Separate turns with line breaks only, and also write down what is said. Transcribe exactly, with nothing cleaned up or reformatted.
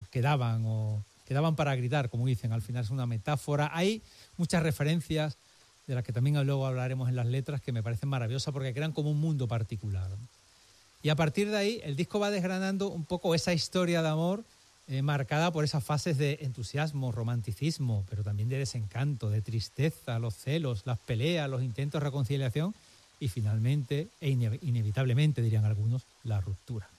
quedaban o quedaban para gritar, como dicen, al final es una metáfora. Hay muchas referencias de las que también luego hablaremos en las letras que me parecen maravillosas porque crean como un mundo particular. Y a partir de ahí el disco va desgranando un poco esa historia de amor eh, marcada por esas fases de entusiasmo, romanticismo, pero también de desencanto, de tristeza, los celos, las peleas, los intentos de reconciliación y finalmente, e inevitablemente dirían algunos, la ruptura.